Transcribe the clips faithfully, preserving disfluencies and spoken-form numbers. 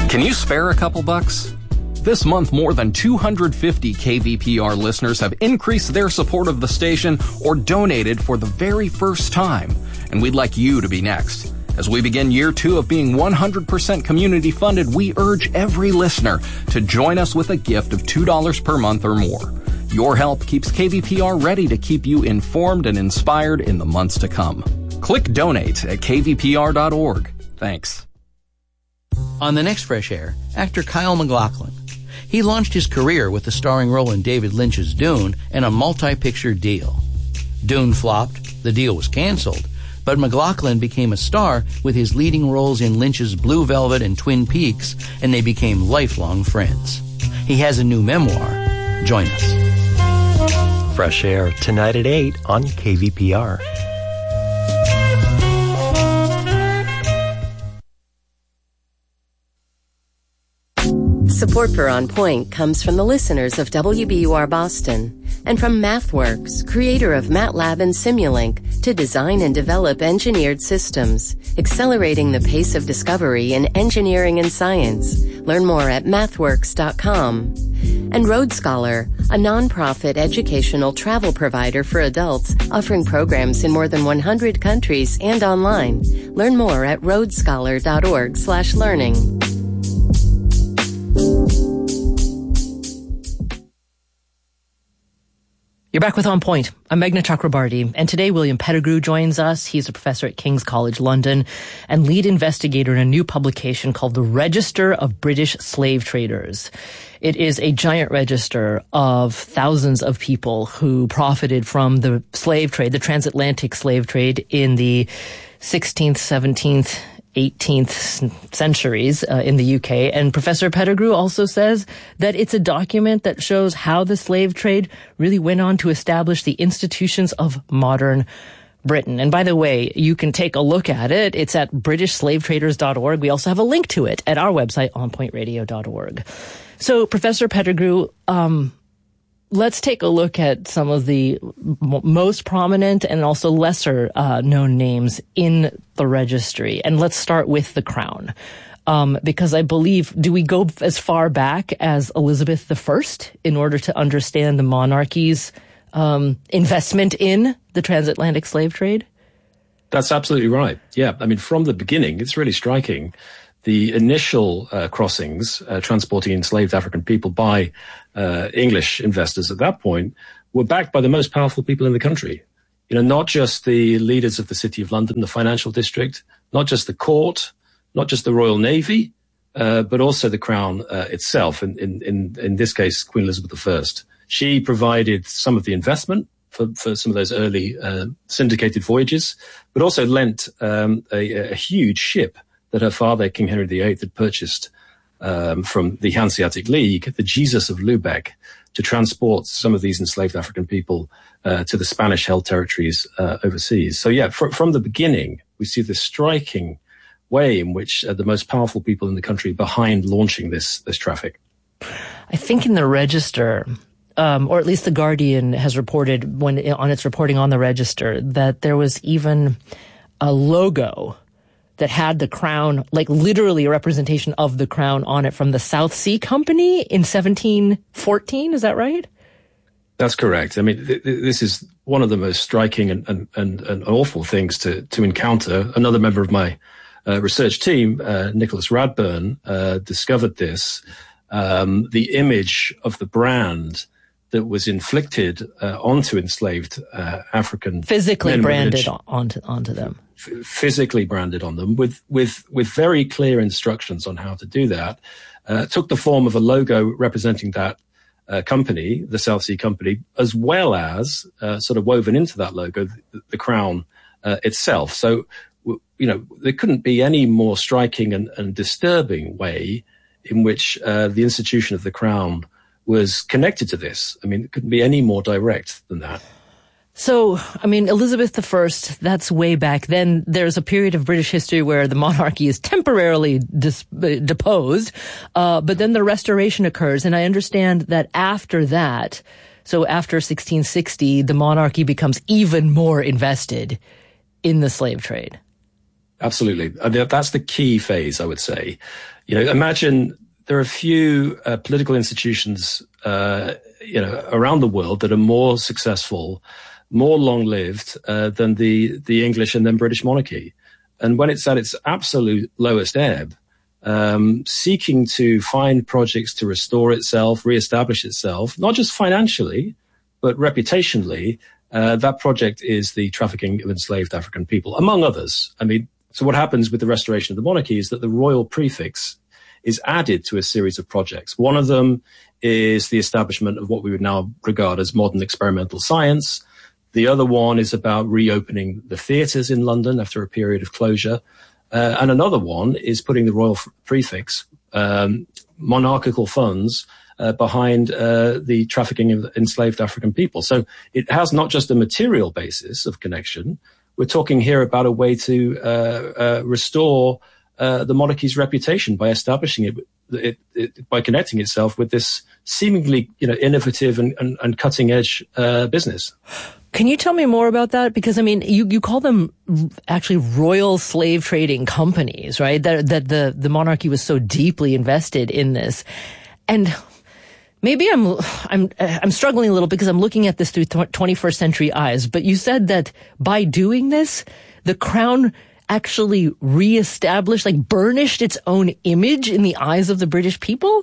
Can you spare a couple bucks? This month, more than two hundred fifty K V P R listeners have increased their support of the station or donated for the very first time, and we'd like you to be next. As we begin year two of being one hundred percent community funded, we urge every listener to join us with a gift of two dollars per month or more. Your help keeps K V P R ready to keep you informed and inspired in the months to come. Click donate at k v p r dot org. Thanks. On the next Fresh Air, actor Kyle MacLachlan. He launched his career with the starring role in David Lynch's Dune and a multi-picture deal. Dune flopped, the deal was canceled, but MacLachlan became a star with his leading roles in Lynch's Blue Velvet and Twin Peaks, and they became lifelong friends. He has a new memoir. Join us. Fresh Air, tonight at eight on K V P R. Support for On Point comes from the listeners of W B U R Boston and from MathWorks, creator of MATLAB and Simulink, to design and develop engineered systems, accelerating the pace of discovery in engineering and science. Learn more at mathworks dot com. And Road Scholar, a nonprofit educational travel provider for adults offering programs in more than one hundred countries and online. Learn more at road scholar dot org slash learning. You're back with On Point. I'm Meghna Chakrabarty, and today William Pettigrew joins us. He's a professor at King's College London and lead investigator in a new publication called The Register of British Slave Traders. It is a giant register of thousands of people who profited from the slave trade, the transatlantic slave trade in the sixteenth, seventeenth, eighteenth centuries uh, in the U K. And Professor Pettigrew also says that it's a document that shows how the slave trade really went on to establish the institutions of modern Britain. And by the way, you can take a look at it. It's at british slave traders dot org. We also have a link to it at our website, on point radio dot org. So, Professor Pettigrew, um, let's take a look at some of the m- most prominent and also lesser uh, known names in the registry. And let's start with the Crown. Um, because I believe, do we go as far back as Elizabeth the First in order to understand the monarchy's um, investment in the transatlantic slave trade? That's absolutely right. Yeah. I mean, from the beginning, it's really striking. The initial uh, crossings uh, transporting enslaved African people by uh, English investors at that point were backed by the most powerful people in the country. You know, not just the leaders of the City of London, the financial district, not just the court, not just the Royal Navy, uh, but also the Crown uh, itself. In, in, in, in this case, Queen Elizabeth the First. She provided some of the investment for, for some of those early uh, syndicated voyages, but also lent um, a, a huge ship that her father, King Henry the Eighth, had purchased um, from the Hanseatic League, the Jesus of Lubeck, to transport some of these enslaved African people uh, to the Spanish-held territories uh, overseas. So, yeah, fr- from the beginning, we see this striking way in which uh, the most powerful people in the country behind launching this this traffic. I think in the register, um, or at least the Guardian has reported when on its reporting on the register, that there was even a logo that had the crown, like literally a representation of the crown on it from the South Sea Company in seventeen fourteen. Is that right? That's correct. I mean, th- th- this is one of the most striking and, and, and, and awful things to, to encounter. Another member of my uh, research team, uh, Nicholas Radburn, uh, discovered this. Um, the image of the brand that was inflicted uh, onto enslaved uh, African physically branded village, onto onto them, f- physically branded on them with with with very clear instructions on how to do that. Uh, took the form of a logo representing that uh, company, the South Sea Company, as well as uh, sort of woven into that logo the, the crown uh, itself. So you know there couldn't be any more striking and, and disturbing way in which uh, the institution of the crown was connected to this. I mean, it couldn't be any more direct than that. So, I mean, Elizabeth the First, that's way back. Then there's a period of British history where the monarchy is temporarily dis- deposed, uh, but then the restoration occurs. And I understand that after that, so after sixteen sixty, the monarchy becomes even more invested in the slave trade. Absolutely. That's the key phase, I would say. You know, imagine there are a few uh, political institutions, uh, you know, around the world that are more successful, more long-lived uh, than the, the English and then British monarchy. And when it's at its absolute lowest ebb, um, seeking to find projects to restore itself, reestablish itself, not just financially, but reputationally, uh, that project is the trafficking of enslaved African people, among others. I mean, so what happens with the restoration of the monarchy is that the royal prefix is added to a series of projects. One of them is the establishment of what we would now regard as modern experimental science. The other one is about reopening the theatres in London after a period of closure. Uh, and another one is putting the royal f- prefix, um, monarchical funds, uh, behind uh, the trafficking of enslaved African people. So it has not just a material basis of connection. We're talking here about a way to uh, uh, restore uh, the monarchy's reputation by establishing it, it, it, by connecting itself with this seemingly, you know, innovative and, and, and cutting-edge uh, business. Can you tell me more about that? Because, I mean, you, you call them actually royal slave trading companies, right? That, that the, the monarchy was so deeply invested in this. And maybe I'm, I'm, I'm struggling a little because I'm looking at this through twenty-first century eyes. But you said that by doing this, the crown actually reestablished, like burnished its own image in the eyes of the British people?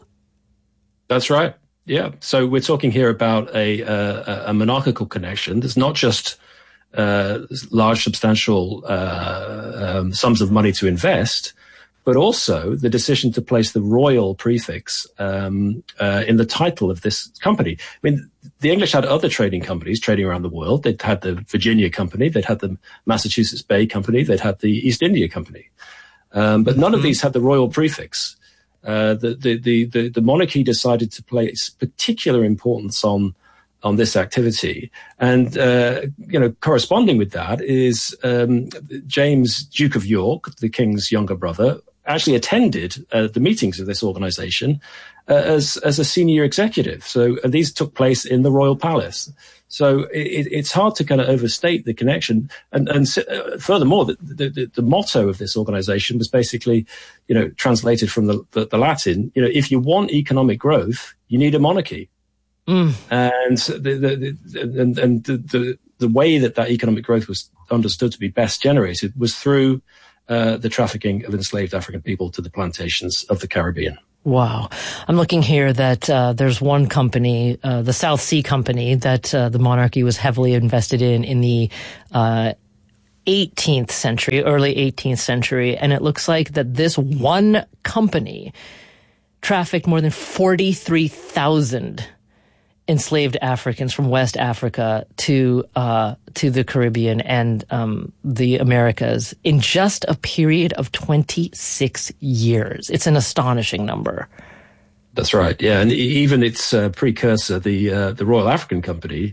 That's right. Yeah. So we're talking here about a, uh, a monarchical connection. There's not just uh, large, substantial uh, um, sums of money to invest, but also the decision to place the royal prefix um, uh, in the title of this company. I mean, the English had other trading companies trading around the world. They'd had the Virginia Company, they'd had the Massachusetts Bay Company, they'd had the East India Company. Um, but none mm-hmm. of these had the royal prefix. Uh, the, the, the, the monarchy decided to place particular importance on, on this activity. And, uh, you know, corresponding with that is, um, James, Duke of York, the king's younger brother, actually attended, uh, the meetings of this organization, uh, as, as a senior executive. So, and these took place in the royal palace. So it, it's hard to kind of overstate the connection. And, and uh, furthermore, the, the, the motto of this organization was basically, you know, translated from the, the, the Latin, you know, if you want economic growth, you need a monarchy. Mm. And the, the, the, and, and the, the, the way that that economic growth was understood to be best generated was through uh, the trafficking of enslaved African people to the plantations of the Caribbean. Wow. I'm looking here that uh, there's one company, uh, the South Sea Company, that uh, the monarchy was heavily invested in in the uh, eighteenth century, early eighteenth century. And it looks like that this one company trafficked more than forty-three thousand enslaved Africans from West Africa to uh to the Caribbean and um the Americas in just a period of twenty-six years. It's an astonishing number. That's right. Yeah, and even its uh, precursor, the uh, the Royal African Company,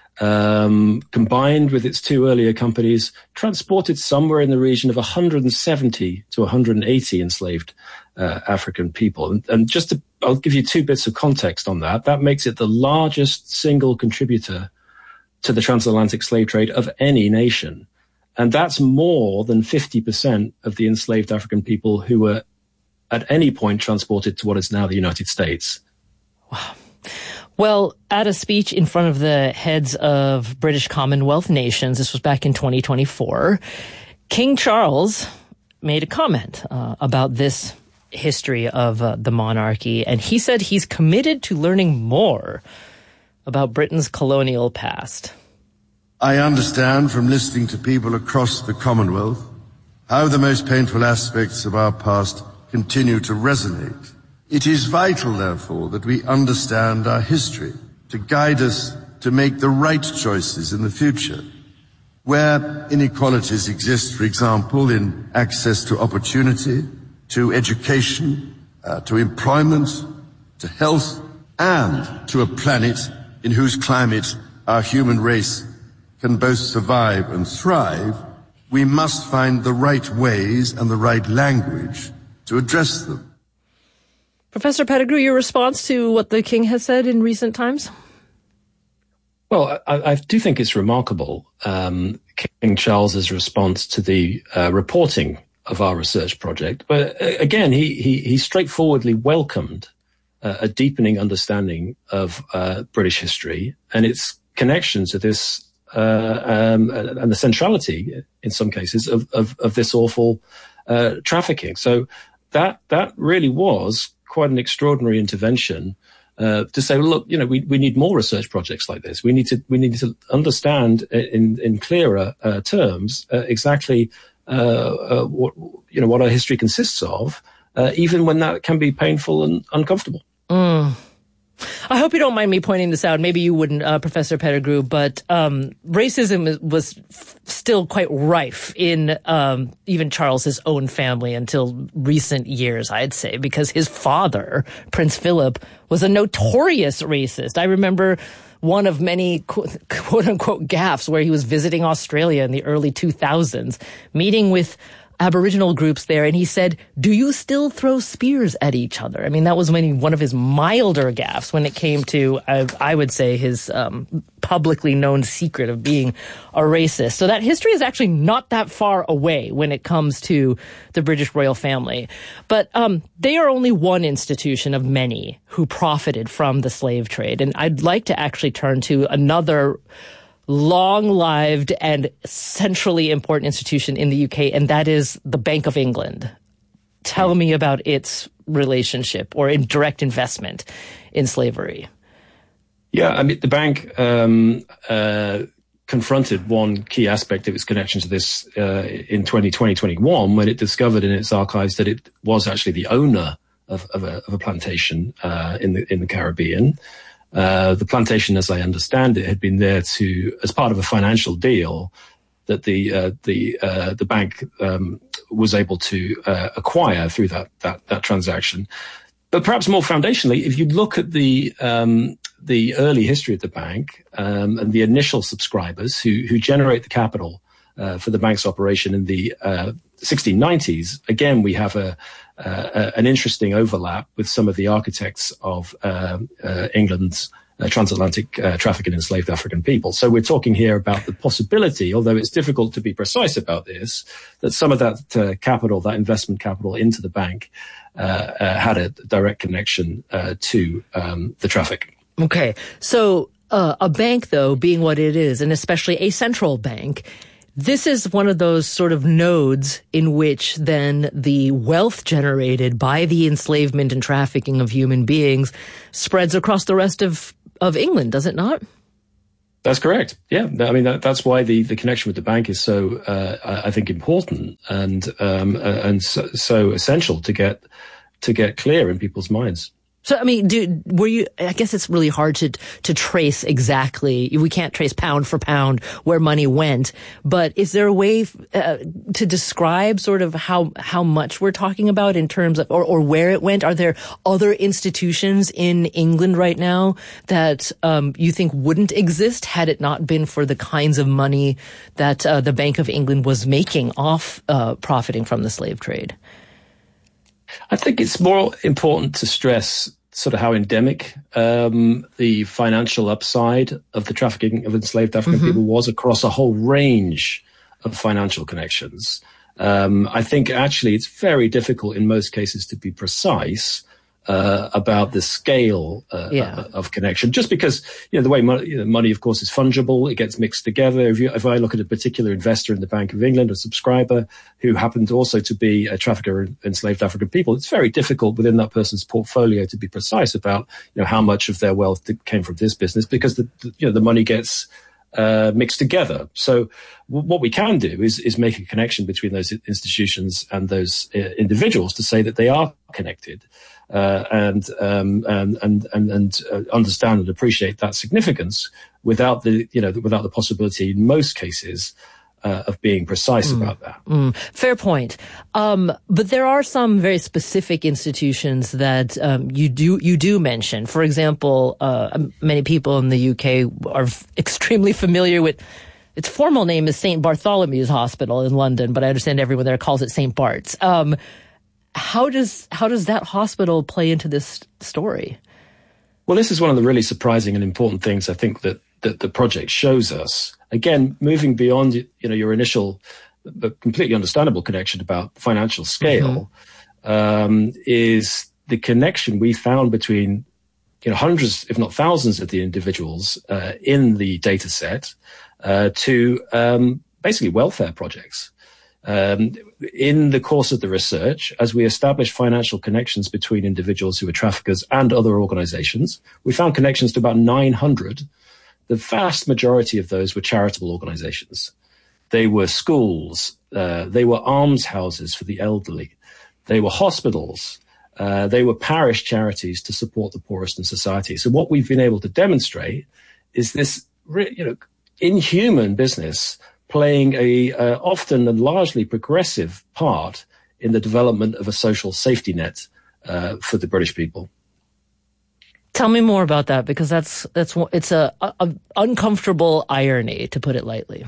um combined with its two earlier companies, transported somewhere in the region of one hundred seventy to one hundred eighty enslaved uh, African people. And, and just to, I'll give you two bits of context on that. That makes it the largest single contributor to the transatlantic slave trade of any nation. And that's more than fifty percent of the enslaved African people who were at any point transported to what is now the United States. Wow. Well, at a speech in front of the heads of British Commonwealth nations, this was back in twenty twenty-four, King Charles made a comment uh, about this history of uh, the monarchy, and he said he's committed to learning more about Britain's colonial past. I understand from listening to people across the Commonwealth how the most painful aspects of our past continue to resonate. It is vital, therefore, that we understand our history to guide us to make the right choices in the future. Where inequalities exist, for example, in access to opportunity, to education, uh, to employment, to health, and to a planet in whose climate our human race can both survive and thrive, we must find the right ways and the right language to address them. Professor Pettigrew, your response to what the king has said in recent times? Well, I, I do think it's remarkable, um, King Charles's response to the uh, reporting of our research project. But uh, again, he, he, he straightforwardly welcomed uh, a deepening understanding of uh, British history and its connection to this, uh, um, and the centrality, in some cases, of, of, of this awful uh, trafficking. So that that really was quite an extraordinary intervention uh, to say, well, look, you know, we, we need more research projects like this. We need to we need to understand in in clearer uh, terms uh, exactly uh, uh, what you know what our history consists of, uh, even when that can be painful and uncomfortable. Mm. I hope you don't mind me pointing this out. Maybe you wouldn't, uh, Professor Pettigrew, but um, racism was f- still quite rife in um, even Charles's own family until recent years, I'd say, because his father, Prince Philip, was a notorious racist. I remember one of many quote-unquote gaffes where he was visiting Australia in the early two thousands, meeting with Aboriginal groups there, and he said, "Do you still throw spears at each other?" I mean, that was when he, one of his milder gaffes when it came to, I, I would say, his um, publicly known secret of being a racist. So that history is actually not that far away when it comes to the British royal family. But um, they are only one institution of many who profited from the slave trade. And I'd like to actually turn to another long-lived and centrally important institution in the U K, and that is the Bank of England. Tell me about its relationship or in direct investment in slavery. Yeah, I mean, the bank um, uh, confronted one key aspect of its connection to this uh, in twenty twenty, twenty-one, when it discovered in its archives that it was actually the owner of, of, a, of a plantation uh, in the in the Caribbean. Uh, the plantation, as I understand it, had been there to, as part of a financial deal that the uh, the uh, the bank um, was able to uh, acquire through that, that that transaction. But perhaps more foundationally, if you look at the um, the early history of the bank um, and the initial subscribers who who generate the capital uh, for the bank's operation in the uh, sixteen nineties, again we have a Uh, an interesting overlap with some of the architects of uh, uh, England's uh, transatlantic uh, traffic in enslaved African people. So we're talking here about the possibility, although it's difficult to be precise about this, that some of that uh, capital, that investment capital into the bank, uh, uh, had a direct connection uh, to um, the traffic. Okay. So uh, a bank, though, being what it is, and especially a central bank, this is one of those sort of nodes in which then the wealth generated by the enslavement and trafficking of human beings spreads across the rest of, of England, does it not? That's correct. Yeah. I mean, that, that's why the, the connection with the bank is so, uh, I think, important and, um, and so, so essential to get, to get clear in people's minds. So, I mean, do, were you, I guess it's really hard to, to trace exactly, we can't trace pound for pound where money went, but is there a way uh, to describe sort of how, how much we're talking about in terms of, or, or where it went? Are there other institutions in England right now that, um, you think wouldn't exist had it not been for the kinds of money that, uh, the Bank of England was making off, uh, profiting from the slave trade? I think it's more important to stress sort of how endemic um, the financial upside of the trafficking of enslaved African mm-hmm. people was across a whole range of financial connections. Um, I think actually it's very difficult in most cases to be precise uh, about the scale uh, yeah. of connection, just because, you know, the way money, you know, money, of course, is fungible. It gets mixed together. If, you, if I look at a particular investor in the Bank of England, a subscriber who happened also to be a trafficker in enslaved African people, it's very difficult within that person's portfolio to be precise about, you know, how much of their wealth came from this business, because the, the you know, the money gets uh, mixed together. So w- what we can do is, is make a connection between those institutions and those uh, individuals to say that they are connected. Uh, and, um, and, and, and, and uh, understand and appreciate that significance without the, you know, without the possibility in most cases, uh, of being precise mm. about that. Mm. Fair point. Um, but there are some very specific institutions that, um, you do, you do mention. For example, uh, many people in the U K are f- extremely familiar with, its formal name is Saint Bartholomew's Hospital in London, but I understand everyone there calls it Saint Bart's. Um, How does how does that hospital play into this story? Well, this is one of the really surprising and important things I think that, that the project shows us. Again, moving beyond, you know, your initial but completely understandable connection about financial scale, mm-hmm. um, is the connection we found between, you know, hundreds, if not thousands of the individuals uh, in the data set uh, to um, basically welfare projects. Um, in the course of the research, as we established financial connections between individuals who were traffickers and other organizations, we found connections to about nine hundred. The vast majority of those were charitable organizations. They were schools, uh, they were almshouses for the elderly, they were hospitals, uh, they were parish charities to support the poorest in society. So what we've been able to demonstrate is this, you know, inhuman business playing a uh, often and largely progressive part in the development of a social safety net uh, for the British people. Tell me more about that, because that's that's it's a, a uncomfortable irony, to put it lightly.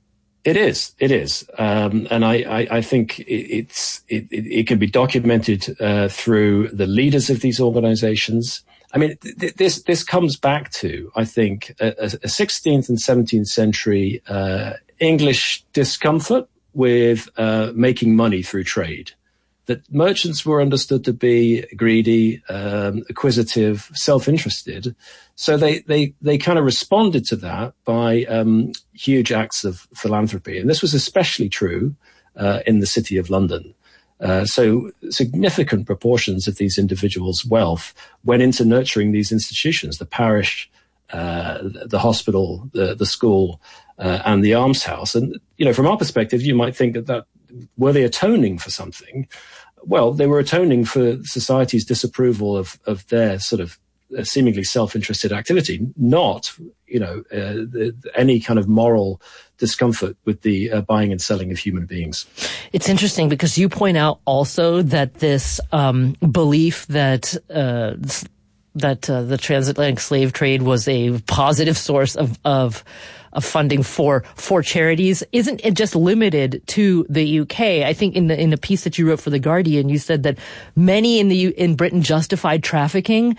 It is, it is, um, and I, I, I think it, it's it, it can be documented uh, through the leaders of these organizations. I mean, th- this this comes back to, I think, a, a sixteenth and seventeenth century uh, English discomfort with uh, making money through trade. That merchants were understood to be greedy, um, acquisitive, self-interested. So they, they, they kind of responded to that by um, huge acts of philanthropy. And this was especially true uh, in the City of London. Uh, so significant proportions of these individuals' wealth went into nurturing these institutions, the parish, uh, the hospital, the, the school, uh, and the almshouse. And, you know, from our perspective, you might think that, that were they atoning for something? Well, they were atoning for society's disapproval of, of their sort of uh, seemingly self-interested activity, not, you know, uh, the, any kind of moral discomfort with the uh, buying and selling of human beings. It's interesting because you point out also that this um, belief that uh, that uh, the transatlantic slave trade was a positive source of of of funding for for charities isn't it just limited to the U K. I think in the in the piece that you wrote for The Guardian, you said that many in the in Britain justified trafficking,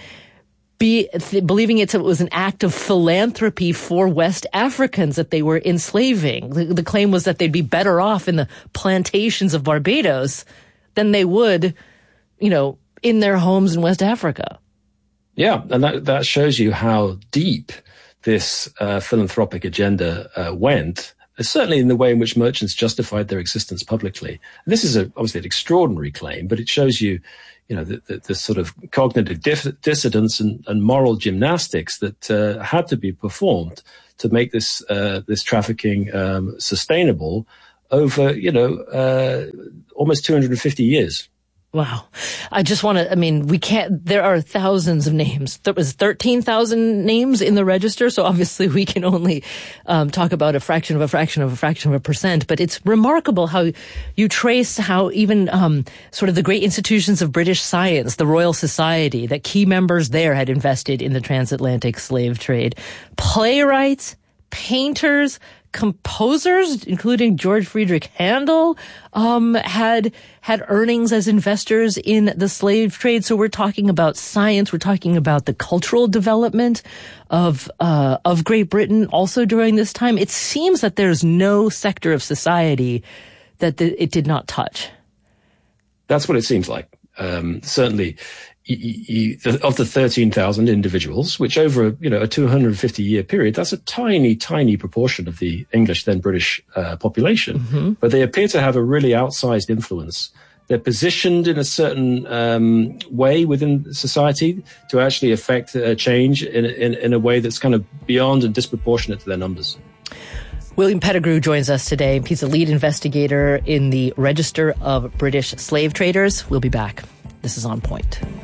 be th- believing it was an act of philanthropy for West Africans that they were enslaving. The, the claim was that they'd be better off in the plantations of Barbados than they would, you know, in their homes in West Africa. Yeah, and that that shows you how deep this uh, philanthropic agenda uh, went, uh, certainly in the way in which merchants justified their existence publicly. And this is a, obviously an extraordinary claim, but it shows you, you know, the, the, the sort of cognitive dif- dissidence and, and moral gymnastics that uh, had to be performed to make this uh, this trafficking um, sustainable over, you know, uh, almost two hundred fifty years. Wow. I just want to, I mean, we can't, there are thousands of names. There was thirteen thousand names in the register, so obviously we can only um, talk about a fraction of a fraction of a fraction of a percent. But it's remarkable how you trace how even um, sort of the great institutions of British science, the Royal Society, that key members there had invested in the transatlantic slave trade. Playwrights, painters, composers, including George Friedrich Handel, um, had had earnings as investors in the slave trade. So we're talking about science. We're talking about the cultural development of uh, of Great Britain also during this time. It seems that there's no sector of society that the, it did not touch. That's what it seems like. Um, certainly, you, you, of the thirteen thousand individuals, which over you know a two hundred fifty year period, that's a tiny, tiny proportion of the English then British uh, population. Mm-hmm. But they appear to have a really outsized influence. They're positioned in a certain um, way within society to actually affect a change in, in, in a way that's kind of beyond and disproportionate to their numbers. William Pettigrew joins us today. He's a lead investigator in the Register of British Slave Traders. We'll be back. This is On Point.